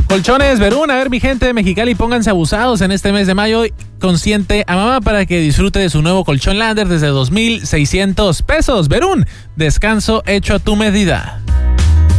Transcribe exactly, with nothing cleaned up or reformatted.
Colchones Verún, a ver mi gente de Mexicali, pónganse abusados en este mes de mayo. Consiente a mamá para que disfrute de su nuevo colchón Lander desde dos mil seiscientos pesos. Verún, descanso hecho a tu medida.